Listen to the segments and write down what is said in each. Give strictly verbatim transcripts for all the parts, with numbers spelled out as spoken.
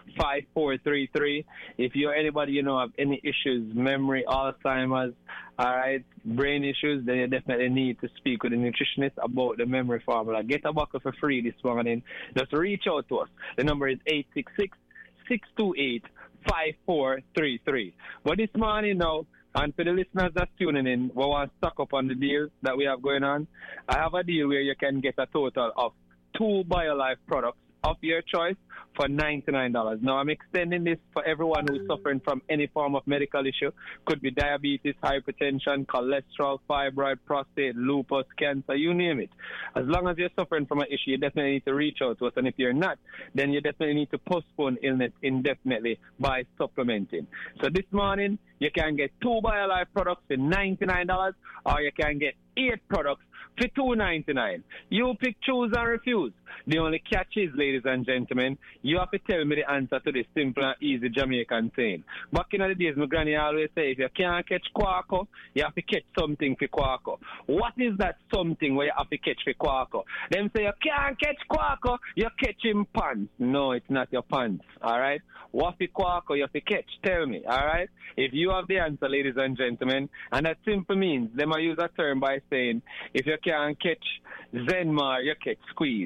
five four three three. If you're anybody you know have any issues, memory, Alzheimer's, all right, brain issues, then you definitely need to speak with a nutritionist about the memory formula. Get a buckle for free this morning. Just reach out to us. The number is eight six six, six two eight, five four three three. But this morning now, and for the listeners that's tuning in, we want to stock up on the deal that we have going on. I have a deal where you can get a total of two BioLife products of your choice for ninety-nine dollars. Now, I'm extending this for everyone who's suffering from any form of medical issue. Could be diabetes, hypertension, cholesterol, fibroid, prostate, lupus, cancer, you name it. As long as you're suffering from an issue, you definitely need to reach out to us. And if you're not, then you definitely need to postpone illness indefinitely by supplementing. So this morning, you can get two BioLife products for ninety-nine dollars, or you can get eight products for two ninety-nine. You pick, choose, and refuse. The only catch is, ladies and gentlemen, you have to tell me the answer to this simple and easy Jamaican saying. Back in the days, my granny always say, if you can't catch Quaco, you have to catch something for Quaco. What is that something where you have to catch for Quaco? Them say, you can't catch Quaco, you catch him pants. No, it's not your pants, all right? What for Quaco you have to catch? Tell me, all right? If you have the answer, ladies and gentlemen, and that simple means, they might use a term by saying, if you can't catch Zenmar, you catch squeeze.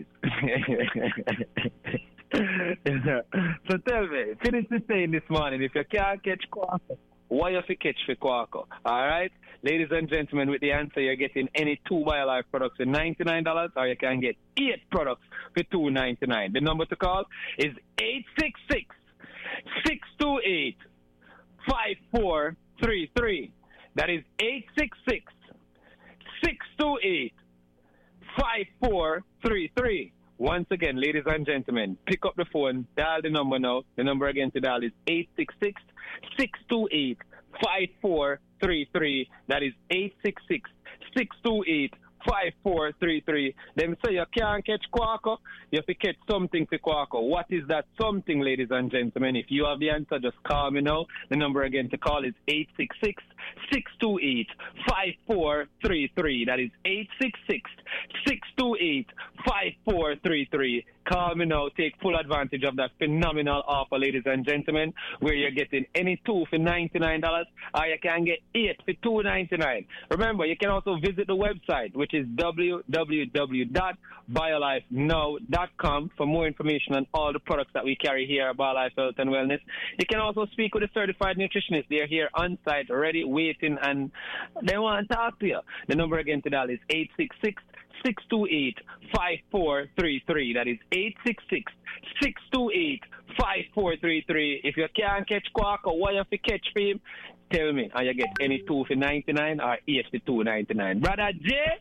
So tell me, finish the saying this morning, if you can't catch Quaco, why you have to catch for Quaco? All right? Ladies and gentlemen, with the answer, you're getting any two BioLife products for ninety-nine dollars, or you can get eight products for two ninety-nine. The number to call is eight six six, six two eight, five four three three. That is eight six six, six two eight, five four three three. Once again, ladies and gentlemen, pick up the phone, dial the number now. The number again to dial is eight six six, six two eight, five four three three. That is eight six six, six two eight, five four three three. Them say you can't catch Quaco, you have to catch something for Quaco. What is that something, ladies and gentlemen? If you have the answer, just call me now. The number again to call is eight six six, six two eight, five four three three. That is eight six six, six two eight, five four three three. Call me now. Take full advantage of that phenomenal offer, ladies and gentlemen, where you're getting any two for ninety-nine dollars, or you can get eight for two ninety-nine. Remember, you can also visit the website, which is w w w dot biolife now dot com for more information on all the products that we carry here at BioLife Health and Wellness. You can also speak with a certified nutritionist. They're here on site, ready, waiting, and they want to talk to you. The number again to dial is eight six six, six two eight, five four three three. That is eight six six, six two eight, five four three three. If you can't catch Quaco, why you have to catch for him? Tell me, and you get any two for ninety-nine or eight for two ninety-nine. Brother Jay?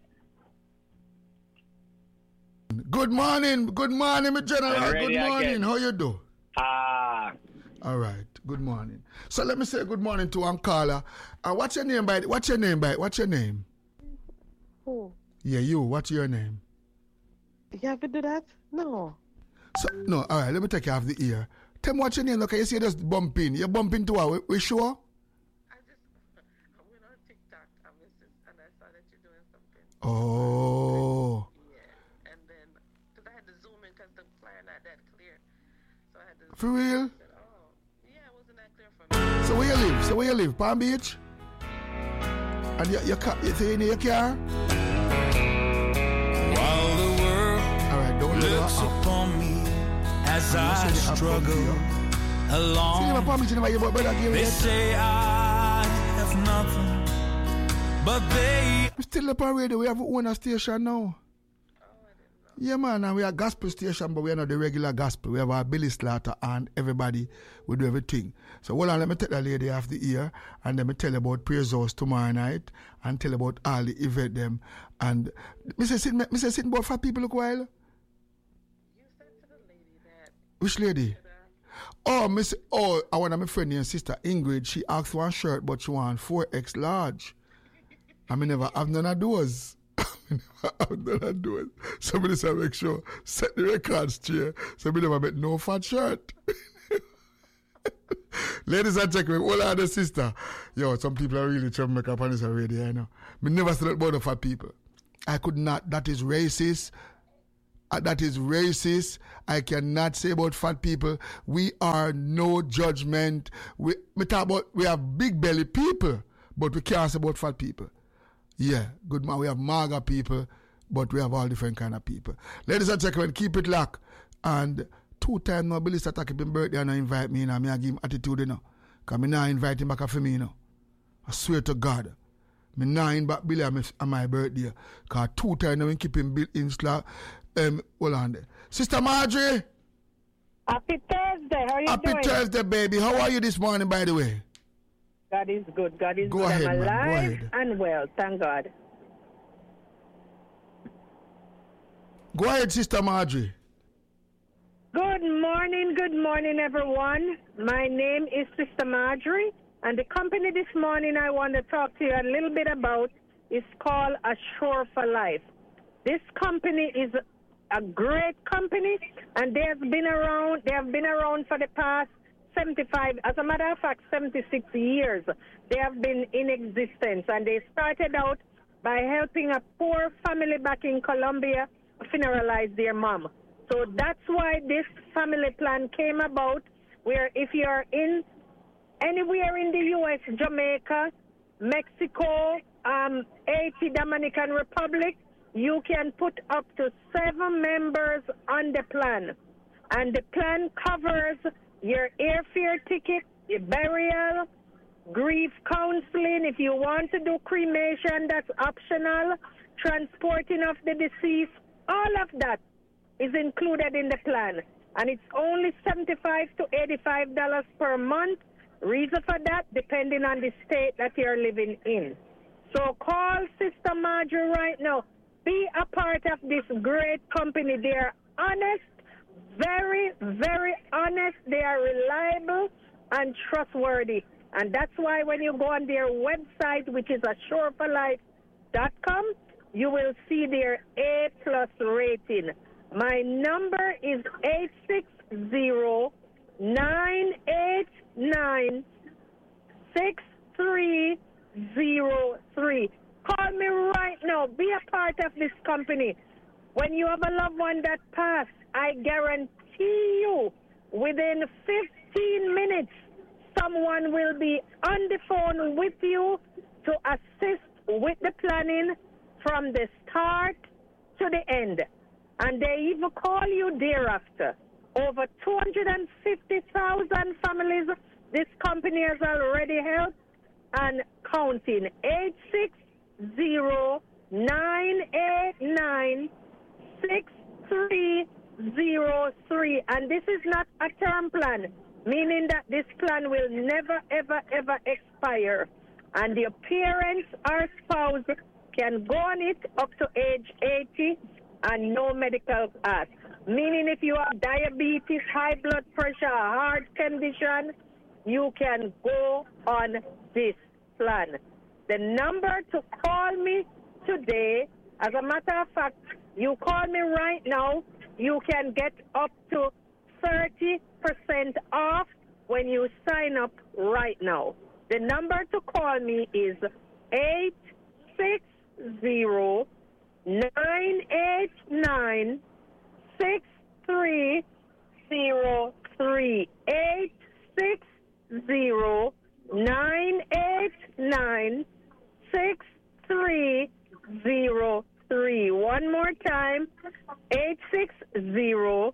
Good morning, good morning, my general. Good morning, again. How you do? Ah. All right, good morning. So let me say good morning to one caller. Uh, what's your name, by? What's your name, by? What's your name? Who? Yeah, you. What's your name? You have to do that? No. So, no, all right, let me take you off the ear. Tell me what's your name. Okay, you see this bumping. You're bumping to what? We, we sure? I just, I went on TikTok and I saw that you're doing something. Oh. Yeah, and then, because I had to zoom in because the flyer not that clear. So I had to For real? Said, oh, yeah, it wasn't that clear for me. So where you live? So where you live? Palm Beach? And you, you, you, you say in your car? While the world all right, don't looks upon me as I struggle along, they say I have nothing, but they... We still up on radio. We have our own station now. Yeah, man, and we are a gospel station, but we are not the regular gospel. We have our Billy Slaughter and everybody. We do everything. So, hold on, let me take that lady off the ear and let me tell you about Praise House tomorrow night and tell you about all the event them. And, Mister Sit, Mister Sit, about for people look while. You said to the lady that... Which lady? Oh, Miss, oh, I want my friend and sister Ingrid. She asked one shirt, but she want four X large. I mean, never have none of those. I've never do it. Somebody said make sure set the records straight. Somebody never make no fat shirt. Ladies and gentlemen, all other sister. Yo, some people are really trying to make up on this already, I know. Me never said about the fat people. I could not, that is racist. uh, that is racist. I cannot say about fat people. We are no judgment. We, we talk about, we have big belly people, but we can't say about fat people. Yeah, good man. We have maga people, but we have all different kind of people. Ladies and gentlemen, keep it locked. And two times now, Billy start talking birthday and I invite me, and I give him attitude, you know. Because I now invite him back for me, you know. I swear to God. I now invite Billy on my birthday. Because two times now, we keep him Bill in slack. Um, hold on there. Sister Marjorie. Happy Thursday. How are you Happy doing? Happy Thursday, baby. How are you this morning, by the way? God is good. God is Go good. ahead, I'm man. alive Go ahead. and well. Thank God. Go ahead, Sister Marjorie. Good morning. Good morning, everyone. My name is Sister Marjorie, and the company this morning I want to talk to you a little bit about is called Assure for Life. This company is a great company, and they have been around. They have been around for the past seventy-five, as a matter of fact, seventy-six years. They have been in existence, and they started out by helping a poor family back in Colombia funeralize their mom. So that's why this family plan came about, where if you're in anywhere in the U S, Jamaica, Mexico, um, Haiti, Dominican Republic, you can put up to seven members on the plan. And the plan covers your airfare ticket, your burial, grief counseling. If you want to do cremation, that's optional. Transporting of the deceased, all of that is included in the plan. And it's only seventy-five to eighty-five dollars per month. Reason for that, depending on the state that you're living in. So call Sister Marjorie right now. Be a part of this great company. They are honest, very, very honest. They are reliable and trustworthy. And that's why when you go on their website, which is assure for life dot com, you will see their A plus rating. My number is eight six zero, nine eight nine, six three zero three. Call me right now. Be a part of this company. When you have a loved one that passed, I guarantee you within fifteen minutes, someone will be on the phone with you to assist with the planning from the start to the end. And they even call you thereafter. Over two hundred fifty thousand families this company has already helped and counting. eight six zero, nine eight nine, six three zero three. And this is not a term plan, meaning that this plan will never, ever, ever expire. And your parents or spouse can go on it up to age eighty and no medical cost. Meaning if you have diabetes, high blood pressure, heart condition, you can go on this plan. The number to call me today, as a matter of fact, you call me right now, you can get up to thirty percent off when you sign up right now. The number to call me is eight six zero, nine eight nine, six three zero three. eight six zero, nine eight nine, six three zero three. One more time, eight six zero,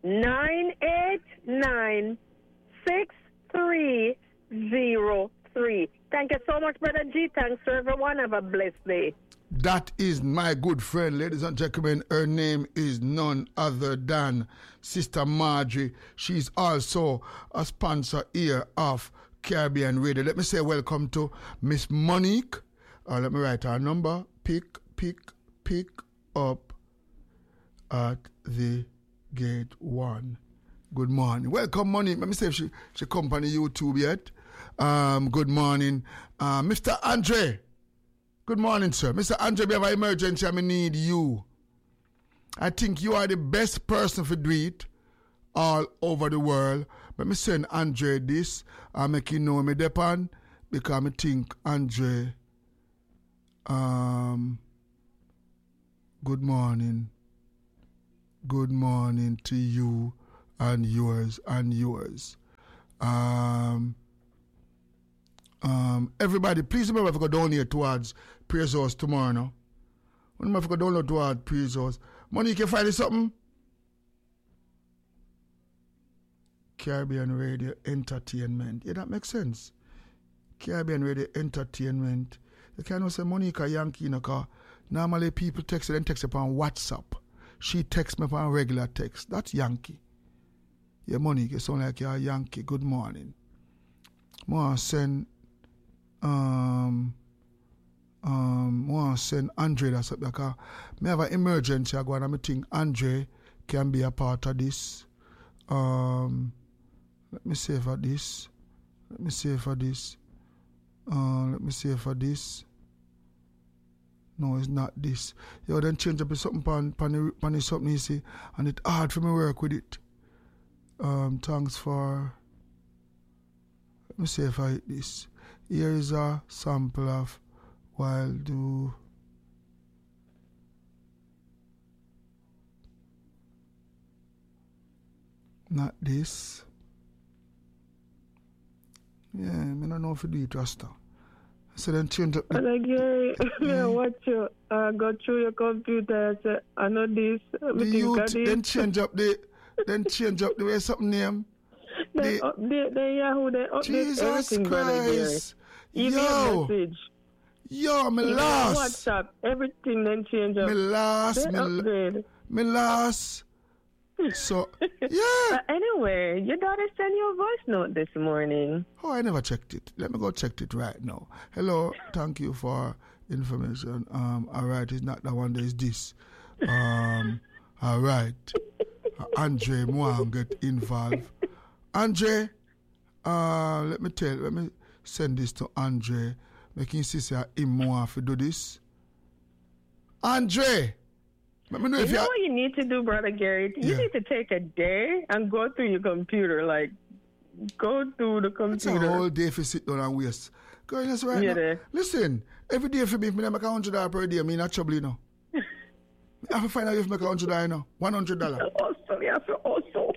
nine eight nine, six three zero three. Thank you so much, Brother G. Thanks to everyone. Have a blessed day. That is my good friend, ladies and gentlemen. Her name is none other than Sister Marjorie. She's also a sponsor here of Caribbean Radio. Let me say welcome to Miss Monique. Uh, let me write her number. Pick, pick, pick up at the gate one. Good morning. Welcome, Monique. Let me see if she, she come on the YouTube yet. Um, good morning. Uh, Mister Andre. Good morning, sir. Mister Andre, we have an emergency. I need you. I think you are the best person for do it all over the world. But me send Andre this. I make you know me depend because I think Andre. Um. Good morning. good morning to you and yours and yours. Um, um, everybody, please remember to go down here towards Praise House tomorrow. No? Remember to go down here towards Praise House. Money, you can find something? Caribbean Radio Entertainment. Yeah, that makes sense. Caribbean Radio Entertainment. You can't say Monica Yankee, you know, because normally people text and text upon WhatsApp. She texts me upon regular text. That's Yankee. Yeah, Monica, you sound like you're a Yankee. Good morning. I want to send, um, um, I want to send Andre that's up because I have an emergency. I go and I think Andre can be a part of this. Um, let me say for this. Let me say for this. Uh, let me say for this. No, it's not this. You then change up something pan, pan, pan something you see, and it's hard for me to work with it. Um, thanks for. Let me see if I hit this. Here is a sample of Wild Do. Not this. Yeah, I don't know if you do it, Rasta. So then change up. The... Like, yeah, yeah, watch you. I uh, go through your computer. I say, I know this. The youth, then change up the, then change up the way something name. Then the, update the Yahoo, then update Jesus everything, Christ. Email Yo. message. Yo, me Email, last. WhatsApp, everything then change up. Me last. Then me, upgrade. me last. So, yeah. But anyway, your daughter sent you a voice note this morning. Oh, I never checked it. Let me go check it right now. Hello, thank you for information. Um, all right, it's not that one, there's this. Um, all right. Uh, Andre Moan get involved. Andre, uh, let me tell, let me send this to Andre. Making see him more to do this. Andre! Let me know you if know what you need to do, Brother Gary? You yeah. need to take a day and go through your computer. Like, go through the computer. It's a whole day if you sit down and waste. Girl, that's right. Yeah, now. Listen, every day for me, if I make a hundred dollars per day, I mean, not trouble, you know. I have to find out if I make a hundred dollars, you know. One hundred dollars. Also, you have to also.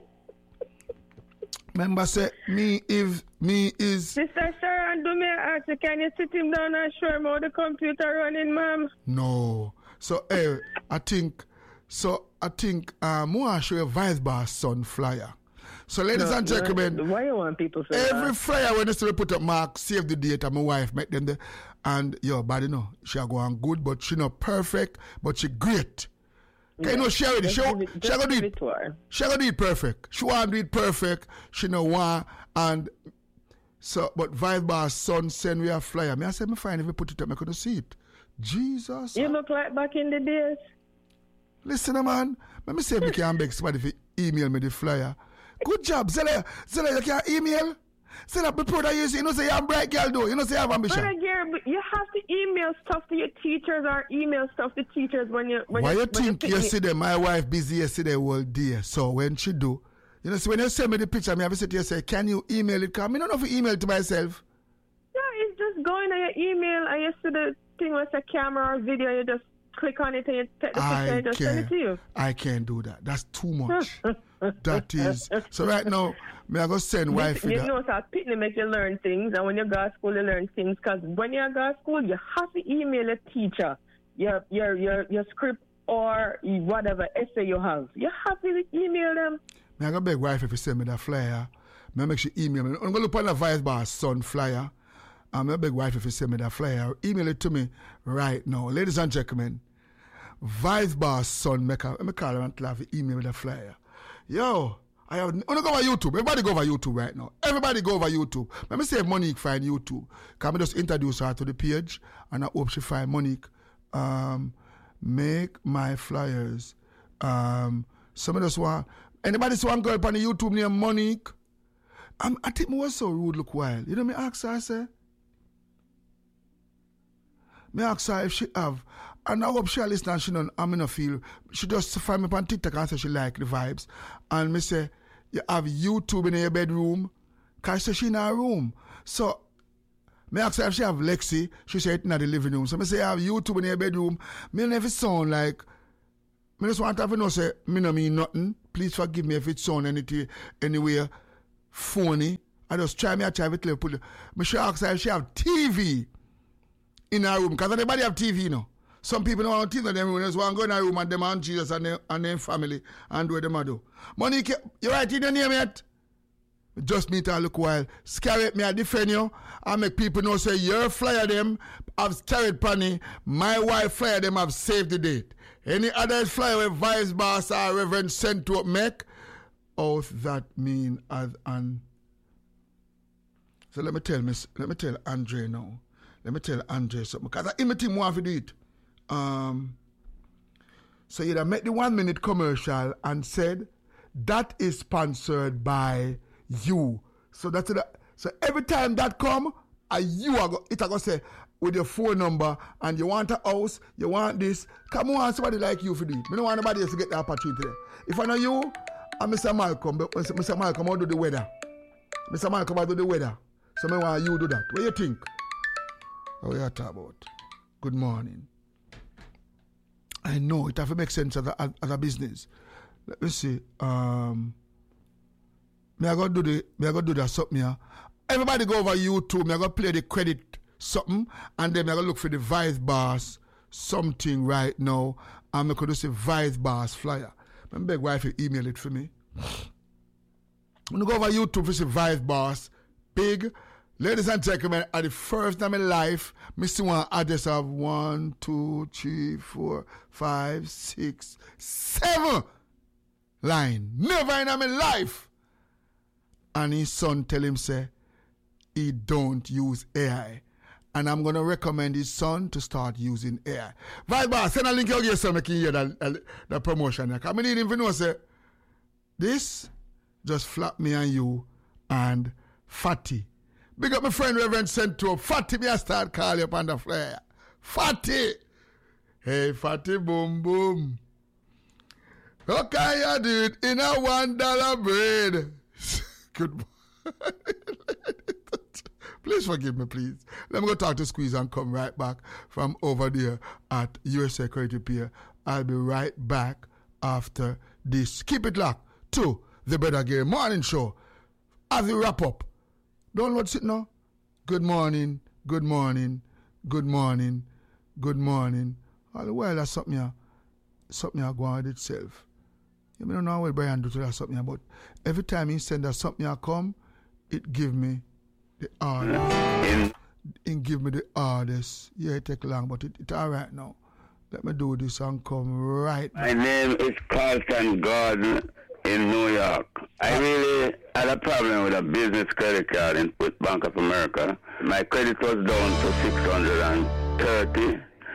Remember, say, me if, me is. Sister Sharon, do me a ask you, can you sit him down and show him how the computer running, ma'am? No. So, eh, I think, so I think, um, I want to show you Vice Bar Sun flyer. So, ladies no, and gentlemen, no, why you want people to every that? flyer when they say put up mark, save the date, and my wife make them there. And your body, know, she go on good, but she not perfect, but she great. Yeah. You know, she already, she, it, she gonna do it, it she gonna do it perfect. She want to do it perfect, she no want, and so, but Vice Bar Sun send me a flyer. Me I say, me fine if we put it up, I couldn't see it. Jesus. You look like back in the days. Listen, man. Let me see if you can beg somebody if you email me the flyer. Good job. Zella, Zella, you can email? Zella, be proud of you. You know, say you're a bright girl, though. You know, say you have ambition. But again, you have to email stuff to your teachers or email stuff to teachers when you... When Why you, you when think you yesterday, my wife busy yesterday all day. So when she do, you know, so when you send me the picture, me have to say to you, say, can you email it? Because I don't know if you email it to myself. Yeah, it's just going on your email and you see the thing with a camera or video, you just click on it and you take the picture I and just send it to you. I can't do that. That's too much. That is. So right now, me I go send wife. You, you that. know, so Pitney make you learn things, and when you go to school, you learn things. Because when you go to school, you have to email a teacher your your your your script or whatever essay you have. You have to email them. Me I go beg wife if you send me that flyer. Me I make she email me. I'm gonna look on the Vice Bar Sun flyer. I'm a big wife if you send me that flyer. Email it to me right now. Ladies and gentlemen, Vice Bar Sun, make a, me call her and tell her to email me the flyer. Yo, I have, I'm gonna go over YouTube. Everybody go over YouTube right now. Everybody go over YouTube. Let me say Monique find YouTube. Can I just introduce her to the page and I hope she find Monique. Um, make my flyers. Um, some of us want, anybody see one girl on the YouTube named Monique? I'm, I think me was so rude look while. You know me ask her, I say, me ask her if she have, and I hope she listen and she don't, I'm in a feel, she just find me on TikTok and say she like the vibes. And me say, you have YouTube in your bedroom? Because she, she in her room. So, me ask her if she have Lexi, she say it in the living room. So me say, you have YouTube in your bedroom? Me never sound like, I just want to have you know say, me no mean nothing. Please forgive me if it sound anything, anywhere phony. I just try me, I try with Liverpool. I should ask her if she have T V in her room. Because everybody have T V, you know. Some people don't want T V in their room. They just want to go in her room and them and Jesus and their, and their family and do what them do. Monique, you write in your name yet? Just meet her look while. Scare it, me I defend you. I make people know say your flyer them have scarred panny. My wife flyer them have saved the date. Any other flyer with vice boss or reverend sent to make, oath that mean as an. So let me tell Miss, let me tell Andre now. Let me tell Andre something. Because I my team want to do it. Um so you make the one minute commercial and said that is sponsored by you. So that's it. So every time that come, uh, you are go, it are gonna say with your phone number and you want a house, you want this. Come on, somebody like you for do it. I don't want nobody else to get the opportunity. If I know you, I'm Mister Malcolm, but Mister Malcolm, I'll do the weather. Mister Malcolm, I'll do the weather. So I want you to do that. What do you think? What are you talking about? Good morning. I know it have to make sense as a, as a business. Let me see. Um, me I gotta do the me I gotta do that something here. Everybody go over YouTube. Me I gotta play the credit something, and then me I gotta look for the Vice Boss something right now. And me could do say Vice Boss flyer. I beg wife to email it for me. I'm gonna go over YouTube for the Vice Boss. Big. Ladies and gentlemen, at the first time in life, I see one address of one, two, three, four, five, six, seven line. Never in my life. And his son tell him, say, he don't use A I. And I'm going to recommend his son to start using A I. Vice Boss, send a link out here so I can hear that, that promotion. I need him to know, say, this just flap me and you and Fatty. Big up my friend Reverend Centro. Fatty, me I start calling up on the flyer. Fatty. Hey, Fatty, boom, boom. How can you do it in a one dollar bread? Good. Please forgive me, please. Let me go talk to Squeeze and come right back from over there at U S A Credit Repair. I'll be right back after this. Keep it locked to the Better Game Morning Show. As we wrap up, don't let it now. Good morning, good morning, good morning, good morning. All the while, that's something here, something here go on with itself. You don't know what Brian do to that something here, but every time he send that something here come, it give me the hardest. It give me the hardest. Yeah, it take long, but it, it all right now. Let me do this and come right My now. name is Carlton Gordon in New York. I really had a problem with a business credit card in with Bank of America. My credit was down to six hundred thirty,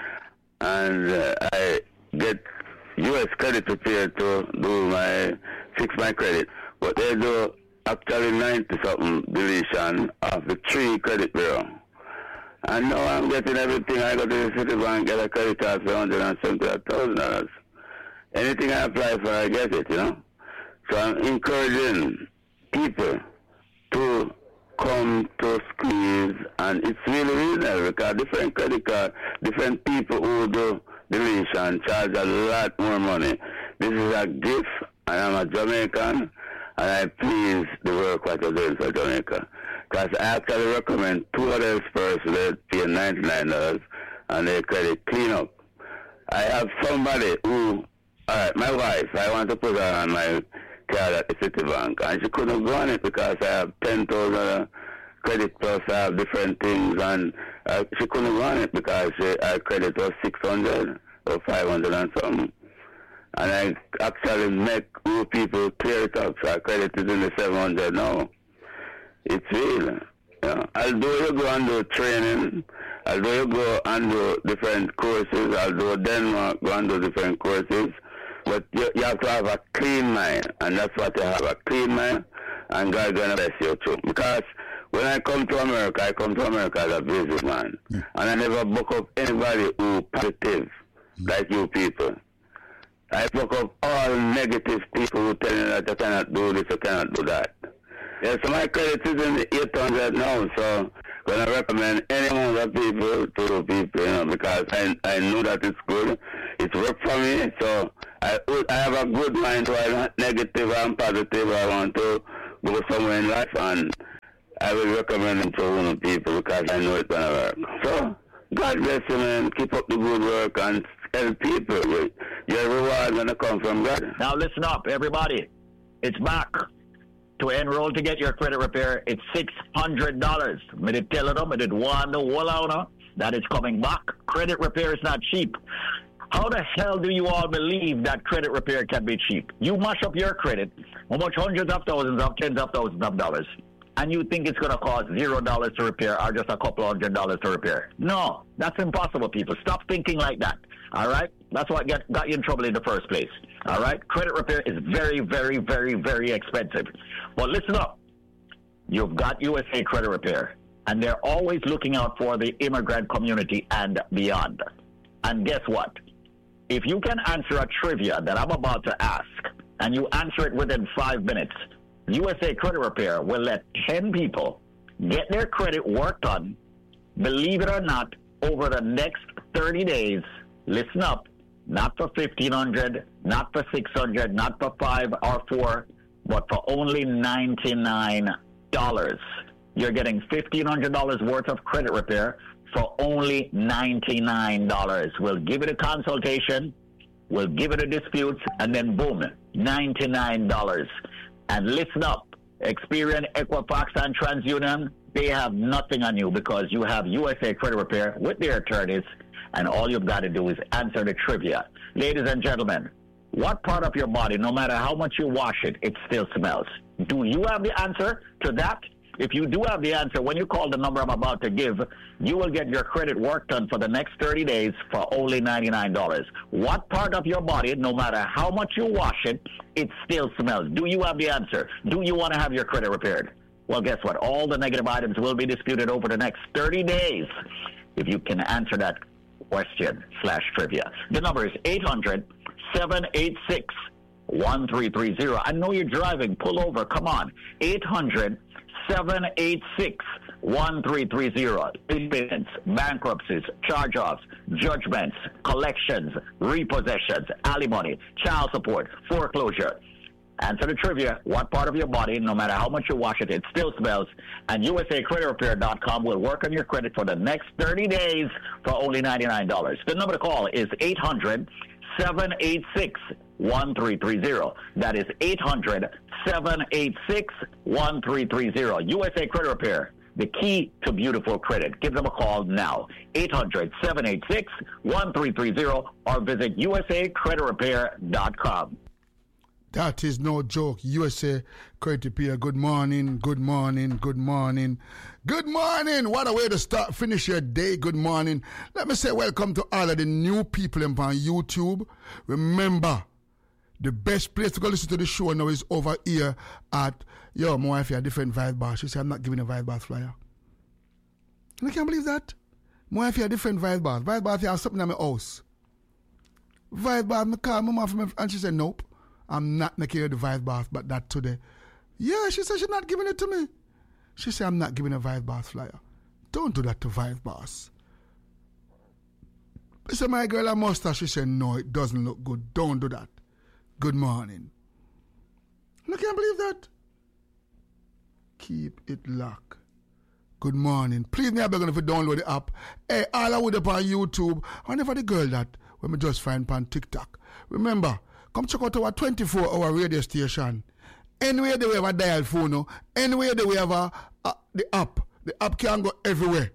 and uh, I get U S Credit Repair to do my fix my credit, but they do actually ninety something deletion of the three credit bureau. And now I'm getting everything. I go to the Citibank, get a credit card for one hundred seventy thousand dollars. Anything I apply for, I get it, you know. So I'm encouraging people to come to Squeeze, and it's really reasonable because different credit card, different people who do deletion charge a lot more money. This is a gift, and I'm a Jamaican, and I please the work what you're doing for Jamaica. Because I actually recommend two others person that pay ninety-nine dollars and they credit clean up. I have somebody who, all right, my wife, I want to put her on my card at the Citibank, and she couldn't go on it because I have ten thousand credit plus I have different things, and uh, she couldn't go on it because she, her credit was six hundred or five hundred and something. And I actually make new people clear it up, so her credit is in the seven hundred now. It's real. You know, although you go and do training, although you go and do different courses, although Denmark go and do different courses, but you, you have to have a clean mind, and that's what you have, a clean mind, and God's going to bless you too. Because when I come to America, I come to America as a businessman, yeah. And I never book up anybody who positive, yeah. Like you people. I book up all negative people who tell you that you cannot do this, you cannot do that. Yeah, so my credit is in the eight hundred now, so I'm going to recommend any amount of people to people, you know, because I I know that it's good. It's worked for me, so I, I have a good mind while not negative and positive. I want to go somewhere in life, and I will recommend it to one of people because I know it's going to work. So, God bless you, man. Keep up the good work and help people. Your reward going to come from God. Now listen up, everybody. It's back. To enroll to get your credit repair, it's six hundred dollars. I did tell them, I did warn the whole owner that it's coming back. Credit repair is not cheap. How the hell do you all believe that credit repair can be cheap? You mash up your credit, how much hundreds of thousands of tens of thousands of dollars, and you think it's going to cost zero dollars to repair or just a couple hundred dollars to repair. No, that's impossible, people. Stop thinking like that, all right? That's what got, got you in trouble in the first place, all right? Credit repair is very, very, very, very expensive. But listen up. You've got U S A Credit Repair, and they're always looking out for the immigrant community and beyond. And guess what? If you can answer a trivia that I'm about to ask, and you answer it within five minutes, U S A Credit Repair will let ten people get their credit worked on, believe it or not, over the next thirty days. Listen up, not for fifteen hundred dollars, not for six hundred dollars, not for five or four, but for only ninety-nine dollars. You're getting fifteen hundred dollars worth of credit repair for only ninety-nine dollars. We'll give it a consultation, we'll give it a dispute, and then boom, ninety-nine dollars. And listen up, Experian, Equifax, and TransUnion, they have nothing on you because you have U S A Credit Repair with their attorneys, and all you've got to do is answer the trivia. Ladies and gentlemen, what part of your body, no matter how much you wash it, it still smells? Do you have the answer to that? If you do have the answer, when you call the number I'm about to give, you will get your credit work done for the next thirty days for only ninety-nine dollars. What part of your body, no matter how much you wash it, it still smells? Do you have the answer? Do you want to have your credit repaired? Well, guess what? All the negative items will be disputed over the next thirty days if you can answer that question slash trivia. The number is eight hundred, seven eight six, one three three zero. I know you're driving. Pull over. Come on. eight hundred, seven eight six, one three three zero. Payments, bankruptcies, charge-offs, judgments, collections, repossessions, alimony, child support, foreclosure. Answer the trivia. What part of your body, no matter how much you wash it, it still smells? And U S A Credit Repair dot com will work on your credit for the next thirty days for only ninety-nine dollars. The number to call is eight hundred, seven eight six, one three three zero. That is eight hundred, seven eight six, one three three zero. U S A Credit Repair, the key to beautiful credit. Give them a call now. eight hundred, seven eight six, one three three zero or visit U S A Credit Repair dot com. That is no joke. U S A Credit Repair. Good morning, good morning, good morning. Good morning. What a way to start, finish your day. Good morning. Let me say welcome to all of the new people on YouTube. Remember, the best place to go listen to the show now is over here at, yo, my wife, a different vibe bar. She said, I'm not giving a vibe bar flyer. And I can't believe that. My wife, a different vibe bar. Vibe bar, I have something in my house. Vibe bar, I call my mom from, and she said, nope. I'm not making her the vibe bath, but that today. Yeah, she said she's not giving it to me. She said, I'm not giving a vibe bath flyer. Don't do that to vibe bath. I said, my girl, a mustache. She said, no, it doesn't look good. Don't do that. Good morning. I can't believe that. Keep it locked. Good morning. Please, me, I'm going to download the app. Hey, all I would up on YouTube. And for the girl that, when we just find on TikTok. Remember, come check out our twenty-four hour radio station. Anywhere they have a dial phone, anywhere they have a, a, the app. The app can go everywhere.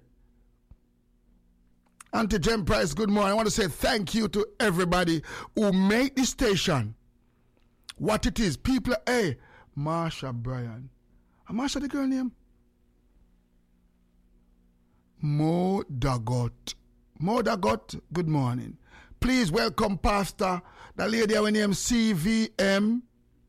Auntie Jem Price, good morning. I want to say thank you to everybody who made this station what it is. People, hey, Marsha Bryan. Is Marsha the girl name? Mo Dagot. Mo Dagot, good morning. Please welcome Pastor, the lady her name C V M.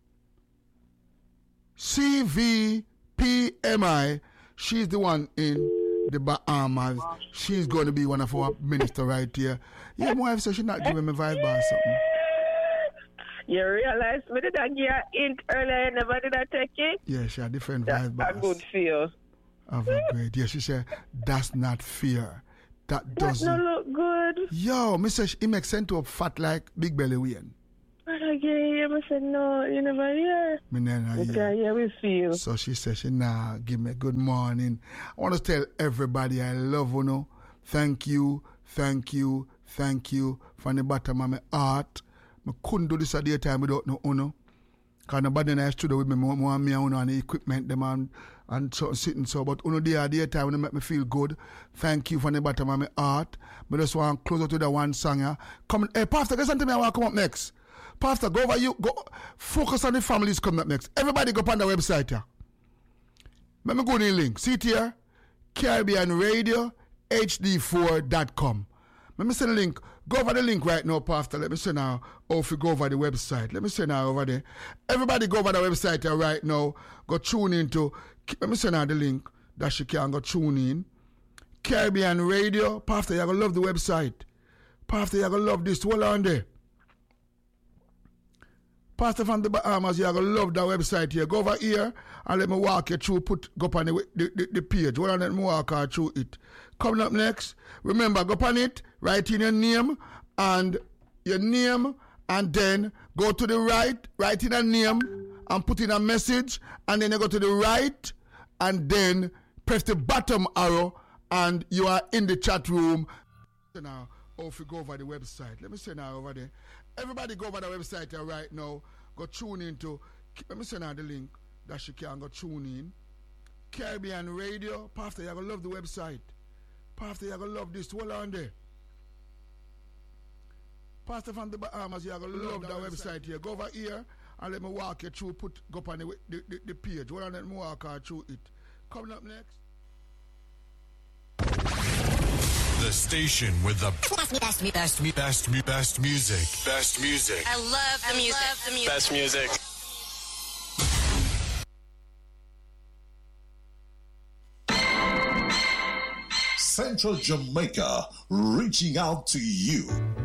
C V P M I. She's the one in the Bahamas. She's going to be one of our ministers right here. Yeah, my wife said she's not giving me vibe or something. You realize me did I give you a hint earlier, never did I take it? Yeah, she had different vibe bars. That's a good feel. Of a great. Yeah, she said, that's not fear. That doesn't that don't look good. Yo, Mister Sh- he makes sense to a fat like Big Belly Wayne. Brother Gary, I said, no, you never hear. Me never hear. Okay, yeah, we see you. So she said, she nah, give me good morning. I want to tell everybody I love you. Know. Thank you, thank you, thank you from the bottom of my heart. I couldn't do this at the time without no uno. Because nobody in the studio with me, more me and the equipment, them and, and so, sitting so. But uno there at the time when they make me feel good. Thank you from the bottom of my heart. But I just want to close out to the one song. Yeah. Come, hey, Pastor, listen to me. I want to come up next. Pastor, go over you. Go focus on the families coming up next. Everybody go up on the website here. Let me go to the link. See it here. Caribbean Radio H D four dot com. Let me send the link. Go over the link right now, Pastor. Let me send now. Or if you go over the website. Let me send now over there. Everybody go over the website here right now. Go tune into. Let me send now the link that you can go tune in. Caribbean Radio. Pastor, you're going to love the website. Pastor, you're going to love this. Hold on there. Pastor from the Bahamas, you're going to love that website here. Go over here and let me walk you through. Put, go up on the, the, the, the page. Hold on, let me walk you through it. Coming up next, remember, go up on it, write in your name and your name, and then go to the right, write in a name and put in a message, and then you go to the right, and then press the bottom arrow, and you are in the chat room. Now, or if you go over the website, let me say now over there. Everybody go over the website here right now. Go tune into, let me send out the link that you can go tune in. Caribbean Radio. Pastor, you're going to love the website. Pastor, you're going to love this. Hold on there. Pastor from the Bahamas, you're going to love, love that website. website here. Go over here and let me walk you through. Put, go up on the, the, the, the page. Hold on, let me walk you through it. Coming up next. The station with the best, best, best, best, best music. Best music. I love the I music. Love the music. Best music. Central Jamaica, reaching out to you.